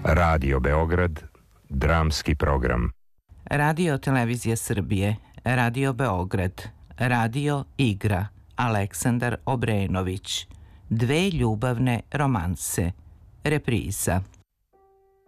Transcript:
Radio Beograd, dramski program. Radio Televizija Srbije, Radio Beograd, Radio Igra, Aleksandar Obrenović, Dve ljubavne romanse, repriza.